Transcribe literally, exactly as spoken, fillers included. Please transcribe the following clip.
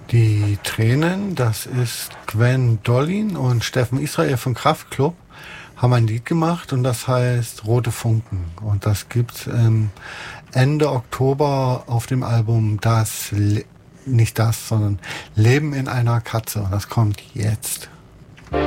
Die Tränen, das ist Gwen Dollin und Steffen Israel von Kraftklub, haben ein Lied gemacht und das heißt Rote Funken. Und das gibt's ähm, Ende Oktober auf dem Album Das, Le- nicht das, sondern Leben in einer Katze. Und das kommt jetzt.